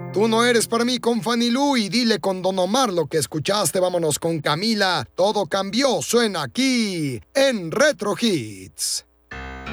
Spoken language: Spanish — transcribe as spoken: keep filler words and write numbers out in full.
Tú no eres para mí con Fanny Lu y dile con Don Omar lo que escuchaste. Vámonos con Camila. Todo cambió, suena aquí en Retro Hits.